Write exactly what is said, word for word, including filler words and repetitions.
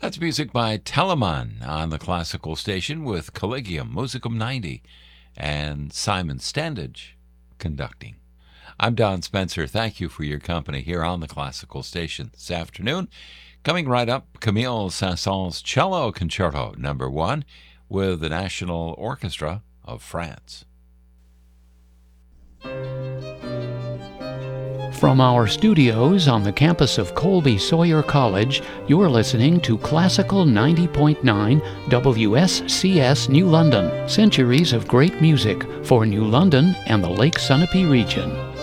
That's music by Telemann on the classical station with Collegium Musicum ninety and Simon Standage conducting. I'm Don Spencer. Thank you for your company here on the classical station this afternoon. Coming right up, Camille Saint-Saëns' Cello Concerto number one with the National Orchestra of France. From our studios on the campus of Colby Sawyer College, you're listening to Classical ninety point nine W S C S New London, centuries of great music for New London and the Lake Sunapee region.